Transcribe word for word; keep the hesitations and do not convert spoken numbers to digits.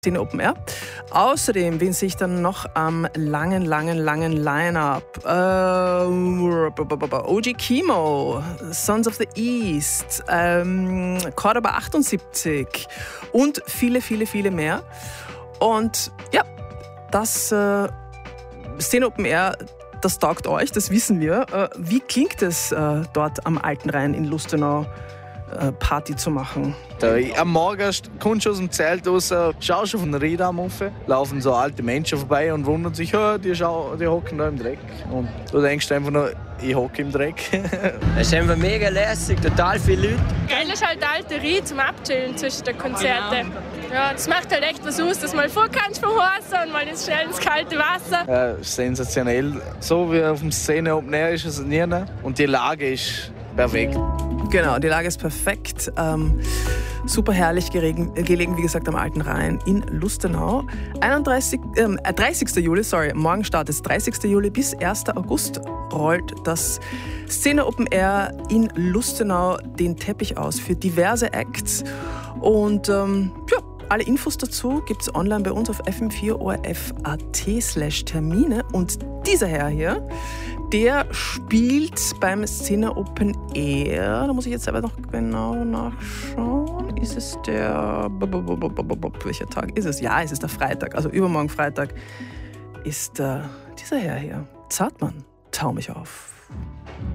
Szene Open Air. Außerdem, wen sehe ich dann noch am langen, langen, langen Line-Up? Äh, O G Kimo, Sons of the East, ähm, Cordoba achtundsiebzig und viele, viele, viele mehr. Und ja, das äh, Szene Open Air, das taugt euch, das wissen wir. Äh, wie klingt es äh, dort am Alten Rhein in Lustenau, äh, Party zu machen? Da, am Morgen kommst du aus dem Zelt raus, schaust auf den Riedamm rauf, laufen so alte Menschen vorbei und wundern sich, oh, die, schau, die hocken da im Dreck. Und du denkst einfach nur, ich hocke im Dreck. Es ist einfach mega lässig, total viele Leute. Geil ist halt der alte Rie zum Abchillen zwischen den Konzerten. Ja, das macht halt echt was aus, dass du mal vor kannst vom Horsen und mal ins schnell ins kalte Wasser. Ja, sensationell. So wie auf dem Szene Open Air ist es nie. Und die Lage ist perfekt. Genau, die Lage ist perfekt. Ähm, super herrlich gelegen, gelegen, wie gesagt, am Alten Rhein in Lustenau. einunddreißigsten Äh, dreißigsten Juli, sorry, morgen startet es. dreißigsten Juli bis ersten August rollt das Szene Open Air in Lustenau den Teppich aus für diverse Acts. Und ähm, ja, alle Infos dazu gibt es online bei uns auf f m vier o r f punkt a t slash Termine. Und dieser Herr hier, der spielt beim Szene Open Air. Da muss ich jetzt aber noch genau nachschauen. Ist es der... Welcher Tag ist es? Ja, es ist der Freitag. Also übermorgen Freitag ist äh, dieser Herr hier. Zartmann, tau mich auf.